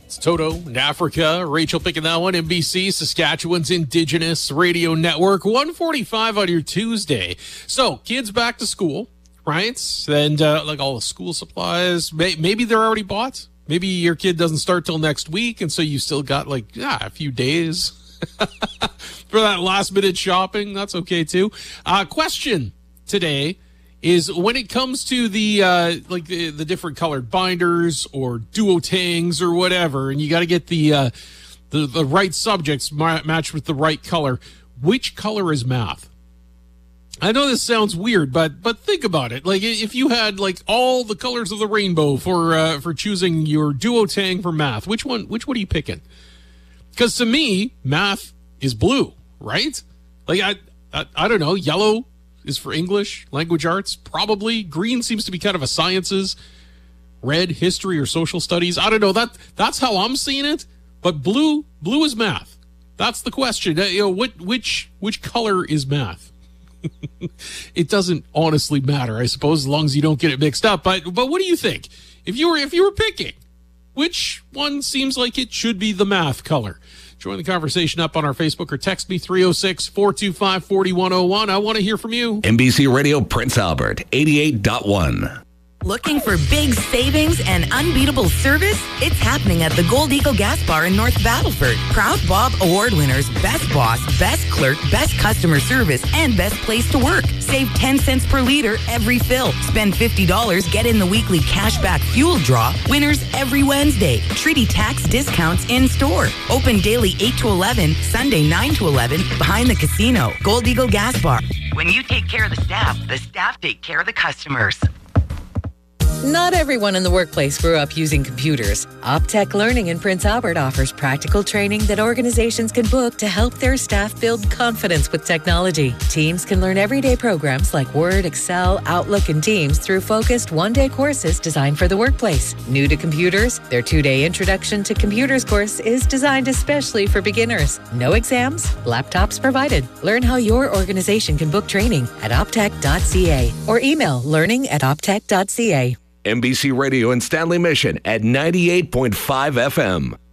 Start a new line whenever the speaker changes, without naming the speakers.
It's Toto in Africa. Rachel picking that one. NBC, Saskatchewan's Indigenous Radio Network. 1:45 on your Tuesday. So, kids back to school, right? And like all the school supplies, maybe they're already bought. Maybe your kid doesn't start till next week, and so you still got like a few days for that last minute shopping. That's okay too. Question today is when it comes to the the different colored binders or duotangs or whatever, and you got to get the right subjects matched with the right color. Which color is math? I know this sounds weird, but think about it. Like if you had like all the colors of the rainbow for choosing your duotang for math, which one are you picking? Because to me, math is blue, right? Like I don't know, yellow is for English, language arts, probably. Green seems to be kind of a sciences. Red, history or social studies. I don't know. That's how I'm seeing it. But blue is math. That's the question. Which color is math? It doesn't honestly matter, I suppose, as long as you don't get it mixed up. But what do you think? If you were picking, which one seems like it should be the math color? Join the conversation up on our Facebook or text me 306-425-4101. I want to hear from you.
NBC Radio Prince Albert, 88.1.
Looking for big savings and unbeatable service? It's happening at the Gold Eagle Gas Bar in North Battleford. Proud Bob Award winners, Best Boss, Best Clerk, Best Customer Service, and Best Place to Work. Save 10 cents per liter every fill. Spend $50, get in the weekly cashback fuel draw. Winners every Wednesday. Treaty tax discounts in store. Open daily 8 to 11, Sunday 9 to 11, behind the casino. Gold Eagle Gas Bar. When you take care of the staff take care of the customers.
Not everyone in the workplace grew up using computers. Optech Learning in Prince Albert offers practical training that organizations can book to help their staff build confidence with technology. Teams can learn everyday programs like Word, Excel, Outlook, and Teams through focused one-day courses designed for the workplace. New to computers, their 2-day Introduction to Computers course is designed especially for beginners. No exams, laptops provided. Learn how your organization can book training at optech.ca or email learning@optech.ca.
NBC Radio in Stanley Mission at 98.5 FM.